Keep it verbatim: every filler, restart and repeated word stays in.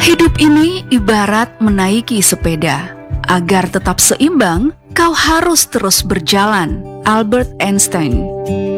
Hidup ini ibarat menaiki sepeda. Agar tetap seimbang, kau harus terus berjalan. Albert Einstein.